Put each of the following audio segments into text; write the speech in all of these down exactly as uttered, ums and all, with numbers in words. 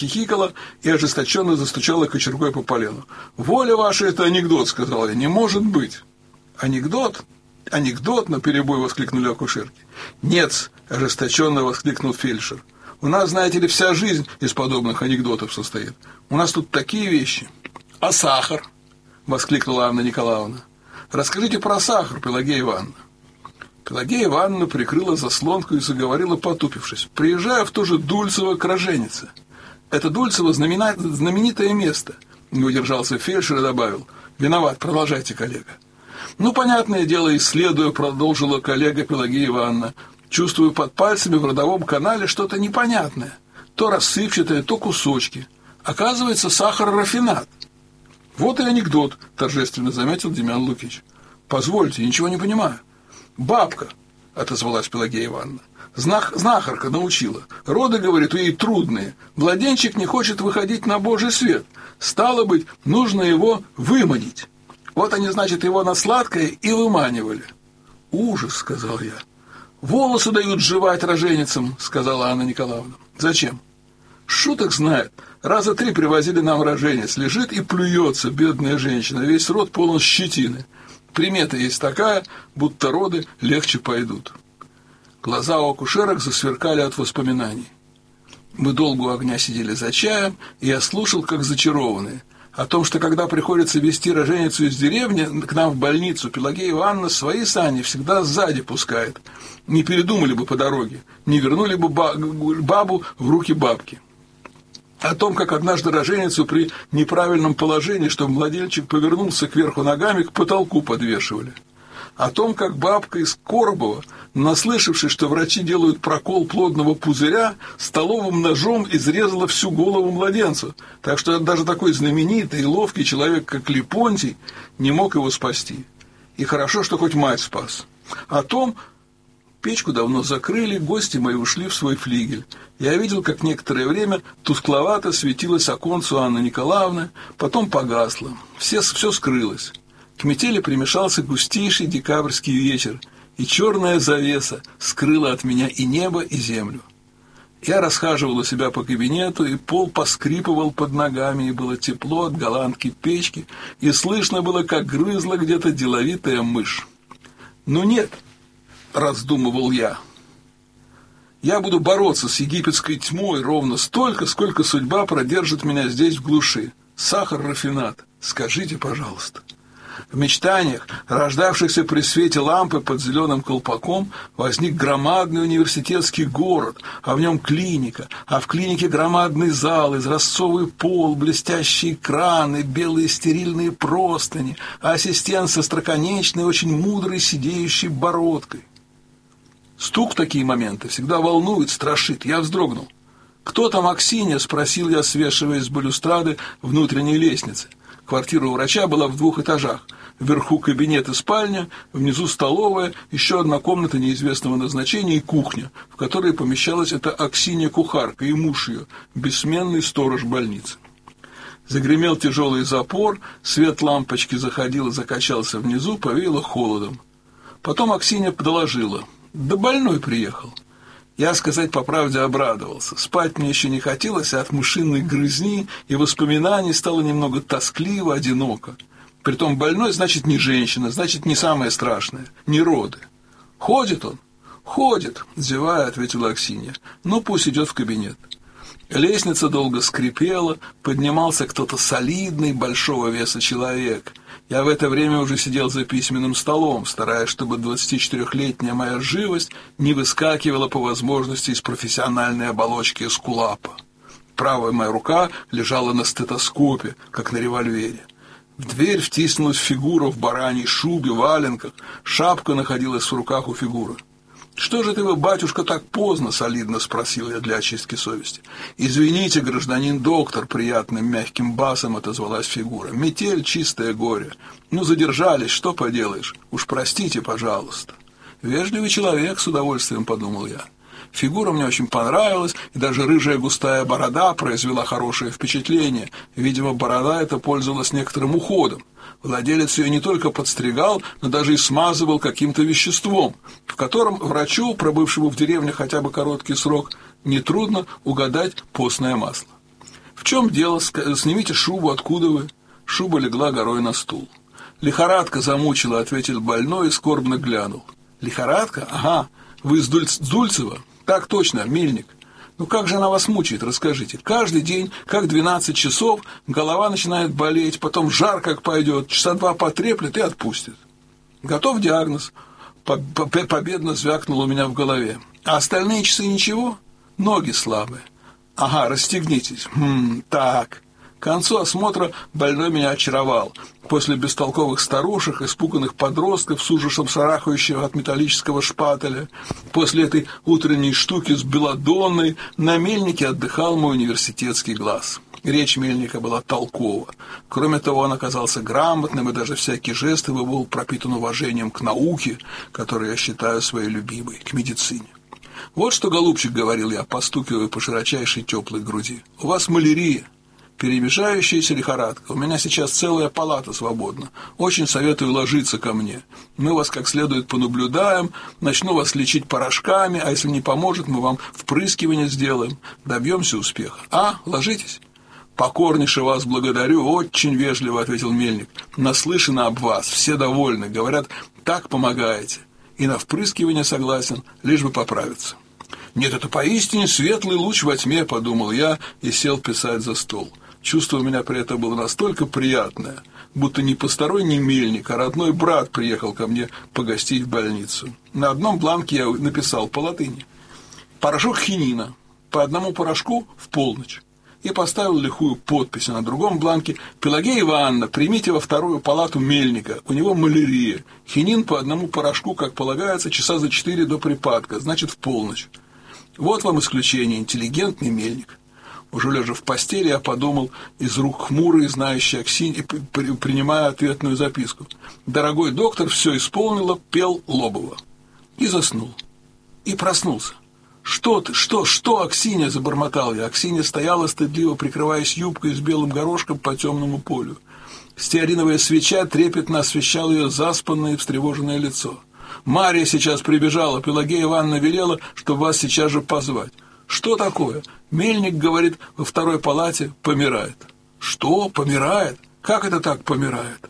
захихикала и ожесточенно застучала кочергой по полену. «Воля ваша — это анекдот», — сказала я. «Не может быть». «Анекдот? Анекдот?» — наперебой воскликнули акушерки. «Нет», — ожесточенно воскликнул фельдшер. «У нас, знаете ли, вся жизнь из подобных анекдотов состоит. У нас тут такие вещи». «А сахар?» — воскликнула Анна Николаевна. «Расскажите про сахар, Пелагея Ивановна». Пелагея Ивановна прикрыла заслонку и заговорила, потупившись. «Приезжаю в то же Дульцево к роженице. Это Дульцево знамена... знаменитое место», — не удержался фельдшер и добавил. «Виноват, продолжайте, коллега». «Ну, понятное дело, исследуя», — продолжила коллега Пелагея Ивановна, «чувствую под пальцами в родовом канале что-то непонятное. То рассыпчатое, то кусочки. Оказывается, сахар-рафинат». «Вот и анекдот», — торжественно заметил Демьян Лукич. «Позвольте, ничего не понимаю». «Бабка», — отозвалась Пелагея Ивановна, — «знах... знахарка научила. Роды, говорит, у ей трудные. Младенчик не хочет выходить на Божий свет. Стало быть, нужно его выманить. Вот они, значит, его на сладкое и выманивали». «Ужас», — сказал я. «Волосы дают жевать роженицам», — сказала Анна Николаевна. «Зачем?» «Шуток знает. Раза три привозили нам роженец. Лежит и плюется, бедная женщина. Весь рот полон щетины. Примета есть такая, будто роды легче пойдут». Глаза у акушерок засверкали от воспоминаний. Мы долго у огня сидели за чаем, и я слушал, как зачарованные. О том, что когда приходится везти роженицу из деревни к нам в больницу, Пелагея Ивановна свои сани всегда сзади пускает. Не передумали бы по дороге, не вернули бы бабу в руки бабки. О том, как однажды роженицу при неправильном положении, чтобы младенчик повернулся кверху ногами, к потолку подвешивали. О том, как бабка из Коробова, наслышавшись, что врачи делают прокол плодного пузыря, столовым ножом изрезала всю голову младенцу, так что даже такой знаменитый и ловкий человек, как Липонтий, не мог его спасти. И хорошо, что хоть мать спас. О том, печку давно закрыли, гости мои ушли в свой флигель. Я видел, как некоторое время тускловато светилось оконцу Анны Николаевны, потом погасло, все, все скрылось. К метели примешался густейший декабрьский вечер, и черная завеса скрыла от меня и небо, и землю. Я расхаживал у себя по кабинету, и пол поскрипывал под ногами, и было тепло от голландки печки, и слышно было, как грызла где-то деловитая мышь. «Ну нет», — раздумывал я, — «я буду бороться с египетской тьмой ровно столько, сколько судьба продержит меня здесь в глуши. Сахар-рафинат, скажите, пожалуйста». В мечтаниях, рождавшихся при свете лампы под зеленым колпаком, возник громадный университетский город, а в нем клиника, а в клинике громадный зал, изразцовый пол, блестящие краны, белые стерильные простыни, а ассистент со остроконечной, очень мудрой сидеющей бородкой. Стук в такие моменты всегда волнует, страшит. Я вздрогнул. «Кто там Аксинья?» — спросил я, свешиваясь с балюстрады внутренней лестницы. Квартира у врача была в двух этажах. Вверху кабинет и спальня, внизу столовая, еще одна комната неизвестного назначения и кухня, в которой помещалась эта Аксинья-кухарка и муж ее, бессменный сторож больницы. Загремел тяжелый запор, свет лампочки заходил и закачался внизу, повеяло холодом. Потом Аксинья доложила: «Да больной приехал». Я, сказать по правде, обрадовался. Спать мне еще не хотелось, а от мышиной грызни и воспоминаний стало немного тоскливо, одиноко. Притом больной, значит, не женщина, значит, не самое страшное, не роды. «Ходит он?» «Ходит», — зевая, ответила Аксинья. «Ну, пусть идет в кабинет». Лестница долго скрипела, поднимался кто-то солидный, большого веса человек. Я в это время уже сидел за письменным столом, стараясь, чтобы двадцатичетырехлетняя моя живость не выскакивала по возможности из профессиональной оболочки эскулапа. Правая моя рука лежала на стетоскопе, как на револьвере. В дверь втиснулась фигура в бараньей шубе, валенках, шапка находилась в руках у фигуры. «Что же ты вы, батюшка, так поздно?» — солидно спросил я для очистки совести. «Извините, гражданин доктор», — приятным мягким басом отозвалась фигура. «Метель, чистое горе. Ну, задержались, что поделаешь? Уж простите, пожалуйста». «Вежливый человек», — с удовольствием подумал я. Фигура мне очень понравилась, и даже рыжая густая борода произвела хорошее впечатление. Видимо, борода эта пользовалась некоторым уходом. Владелец ее не только подстригал, но даже и смазывал каким-то веществом, в котором врачу, пробывшему в деревне хотя бы короткий срок, нетрудно угадать постное масло. В чем дело? Снимите шубу, откуда вы? Шуба легла горой на стул. Лихорадка замучила, ответил больной и скорбно глянул. Лихорадка? Ага, вы из Дуль... Дульцева? Так точно, Мельник. Ну как же она вас мучает, расскажите. Каждый день, как двенадцать часов, голова начинает болеть, потом жар как пойдет, часа два потреплет и отпустит. Готов диагноз. Победно звякнул у меня в голове. А остальные часы ничего? Ноги слабые. Ага, расстегнитесь. Хм, так. К концу осмотра больной меня очаровал. После бестолковых старушек, испуганных подростков с ужасом шарахающего от металлического шпателя, после этой утренней штуки с белладонной, на Мельнике отдыхал мой университетский глаз. Речь Мельника была толкова. Кроме того, он оказался грамотным, и даже всякий жест его был пропитан уважением к науке, которую я считаю своей любимой, к медицине. «Вот что, голубчик, — говорил я, постукивая по широчайшей теплой груди, — у вас малярия, перемежающаяся лихорадка. У меня сейчас целая палата свободна. Очень советую ложиться ко мне. Мы вас как следует понаблюдаем, начну вас лечить порошками, а если не поможет, мы вам впрыскивание сделаем. Добьемся успеха. А, ложитесь?» «Покорнейше вас благодарю, очень вежливо, — ответил Мельник. — Наслышано об вас, все довольны, говорят, так помогаете. И на впрыскивание согласен, лишь бы поправиться». «Нет, это поистине светлый луч во тьме, — подумал я и сел писать за стол. Чувство у меня при этом было настолько приятное, будто не посторонний Мельник, а родной брат приехал ко мне погостить в больницу. На одном бланке я написал по латыни: «Порошок хинина, по одному порошку в полночь», и поставил лихую подпись, а на другом бланке: «Пелагея Ивановна, примите во вторую палату Мельника, у него малярия, хинин по одному порошку, как полагается, часа за четыре до припадка, значит, в полночь». Вот вам исключение, интеллигентный Мельник. Уже лежа в постели, я подумал, из рук хмурой, знающей Аксиньи, принимая ответную записку: «Дорогой доктор, все исполнила, пел Лобова». И заснул. И проснулся. «Что ты? Что? Что, Аксинья?» – забормотал я. Аксинья стояла, стыдливо прикрываясь юбкой с белым горошком по темному полю. Стеариновая свеча трепетно освещала ее заспанное и встревоженное лицо. «Марья сейчас прибежала, Пелагея Ивановна велела, чтобы вас сейчас же позвать». «Что такое?» «Мельник, говорит, во второй палате помирает». «Что? Помирает? Как это так помирает?»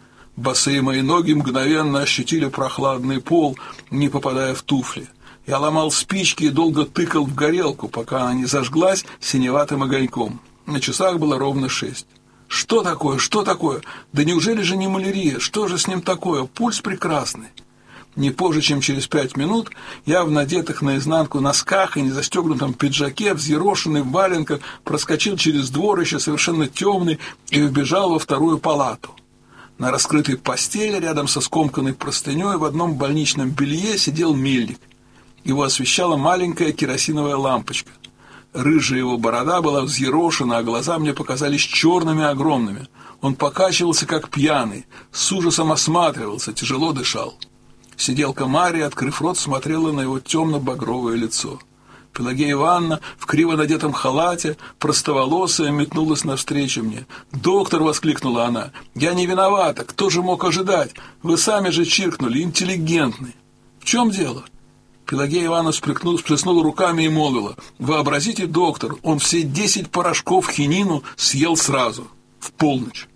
Босые мои ноги мгновенно ощутили прохладный пол, не попадая в туфли. Я ломал спички и долго тыкал в горелку, пока она не зажглась синеватым огоньком. На часах было ровно шесть. «Что такое? Что такое? Да неужели же не малярия? Что же с ним такое? Пульс прекрасный». Не позже, чем через пять минут, я в надетых наизнанку носках и незастегнутом пиджаке, взъерошенный в валенках, проскочил через двор, еще совершенно темный, и вбежал во вторую палату. На раскрытой постели, рядом со скомканной простыней, в одном больничном белье сидел Мельник. Его освещала маленькая керосиновая лампочка. Рыжая его борода была взъерошена, а глаза мне показались черными и огромными. Он покачивался, как пьяный, с ужасом осматривался, тяжело дышал. Сиделка Марья, открыв рот, смотрела на его темно-багровое лицо. Пелагея Ивановна в криво надетом халате, простоволосая, метнулась навстречу мне. «Доктор!» — воскликнула она. «Я не виновата! Кто же мог ожидать? Вы сами же чиркнули, интеллигентный!» «В чем дело?» Пелагея Ивановна всплеснула руками и молвила: «Вообразите, доктор, он все десять порошков хинину съел сразу, в полночь».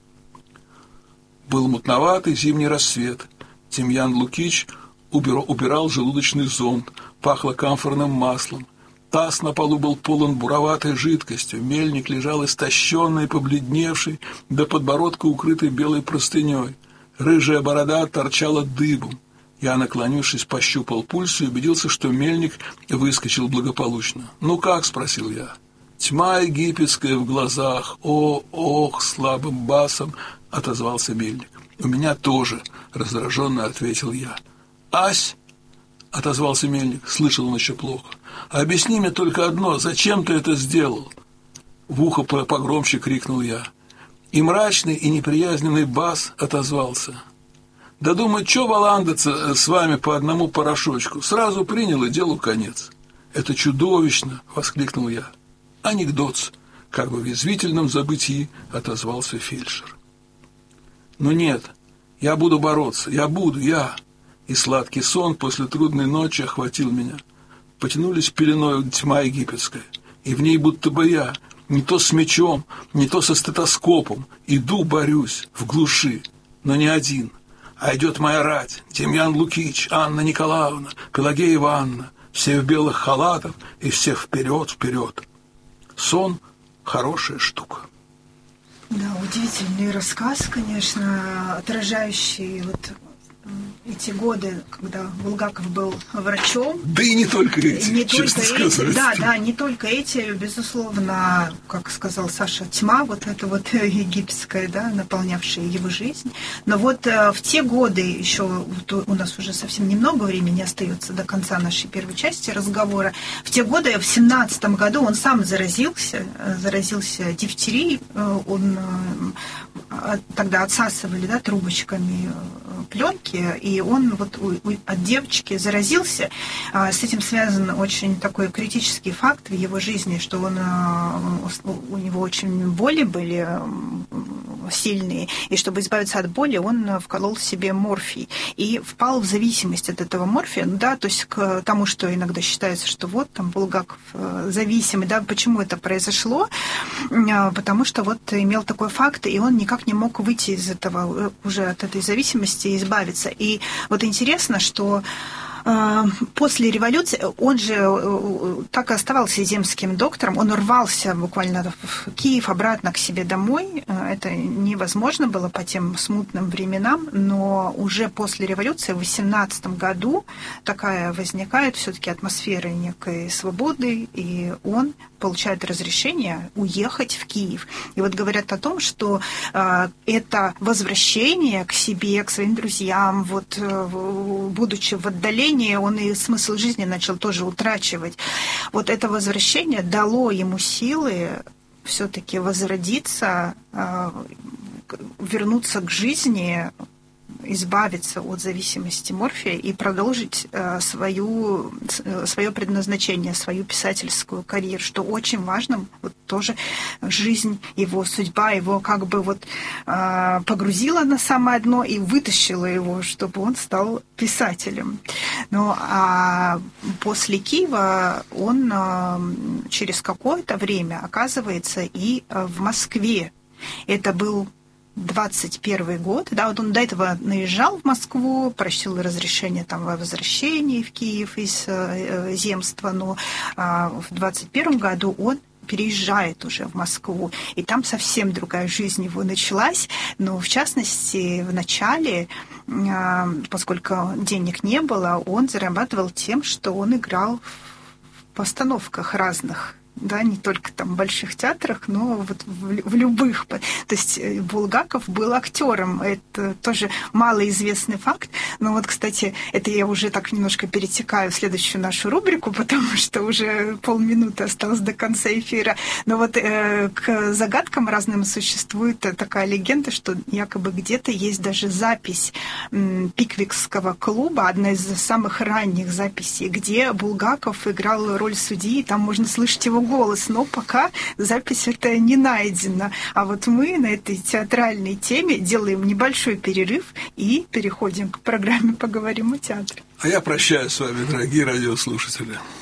Был мутноватый зимний рассвет. Тимьян Лукич убирал желудочный зонд, пахло камфорным маслом. Таз на полу был полон буроватой жидкостью, Мельник лежал истощенный, побледневший, до подбородка укрытый белой простыней. Рыжая борода торчала дыбом. Я, наклонившись, пощупал пульс и убедился, что Мельник выскочил благополучно. «Ну как?» — спросил я. «Тьма египетская в глазах, о, ох!» — слабым басом отозвался Мельник. «У меня тоже», — раздраженно ответил я. «Ась!» — отозвался Мельник, слышал он еще плохо. «Объясни мне только одно, зачем ты это сделал?» В ухо погромче крикнул я. И мрачный и неприязненный бас отозвался: «Да думаю, чё валандаться с вами по одному порошочку? Сразу принял, и делу конец». «Это чудовищно!» — воскликнул я. «Анекдот!» — как бы в язвительном забытии отозвался фельдшер. «Ну нет, я буду бороться, я буду, я!» И сладкий сон после трудной ночи охватил меня. Потянулись пеленой тьма египетская, и в ней будто бы я, не то с мечом, не то со стетоскопом. Иду, борюсь, в глуши, но не один. А идет моя рать, Демьян Лукич, Анна Николаевна, Пелагея Ивановна, все в белых халатах и все вперед, вперед. Сон – хорошая штука. Да, удивительный рассказ, конечно, отражающий вот эти годы, когда Булгаков был врачом. Да и не только эти, не честно только сказать. Эти, да, да, не только эти, безусловно, как сказал Саша, тьма вот эта вот египетская, да, наполнявшая его жизнь. Но вот в те годы, еще у нас уже совсем немного времени остается до конца нашей первой части разговора, в те годы, в семнадцатом году он сам заразился, заразился дифтерией, он тогда отсасывали, да, трубочками пленки, и он вот от девочки заразился. С этим связан очень такой критический факт в его жизни, что он, у него очень боли были сильные, и чтобы избавиться от боли, он вколол себе морфий и впал в зависимость от этого морфия, да, то есть к тому, что иногда считается, что вот там Булгаков зависимый, да, почему это произошло, потому что вот имел такой факт, и он никак не мог выйти из этого, уже от этой зависимости и избавиться. И вот интересно, что после революции он же так и оставался земским доктором, он рвался буквально в Киев обратно к себе домой. Это невозможно было по тем смутным временам, но уже после революции в восемнадцатом году такая возникает все-таки атмосфера некой свободы, и он получает разрешение уехать в Киев. И вот говорят о том, что э, это возвращение к себе, к своим друзьям, вот, э, будучи в отдалении, он и смысл жизни начал тоже утрачивать. Вот это возвращение дало ему силы все-таки возродиться, э, вернуться к жизни, избавиться от зависимости морфия и продолжить э, свою, э, свое предназначение, свою писательскую карьеру, что очень важно, вот тоже жизнь его, судьба его как бы вот э, погрузила на самое дно и вытащила его, чтобы он стал писателем. Ну, а после Киева он э, через какое-то время оказывается и э, в Москве. Это был двадцать первый год, да, вот он до этого наезжал в Москву, просил разрешения там о возвращении в Киев из э, земства, но э, в двадцать первом году он переезжает уже в Москву, и там совсем другая жизнь его началась, но в частности в начале, э, поскольку денег не было, он зарабатывал тем, что он играл в постановках разных, да, не только там в больших театрах, но вот в, в любых. То есть Булгаков был актером. Это тоже малоизвестный факт. Но вот, кстати, это я уже так немножко перетекаю в следующую нашу рубрику, потому что уже полминуты осталось до конца эфира. Но вот э, к загадкам разным существует такая легенда, что якобы где-то есть даже запись э, Пиквикского клуба, одна из самых ранних записей, где Булгаков играл роль судьи, и там можно слышать его голос, но пока запись эта не найдена. А вот мы на этой театральной теме делаем небольшой перерыв и переходим к программе «Поговорим о театре». А я прощаюсь с вами, дорогие радиослушатели.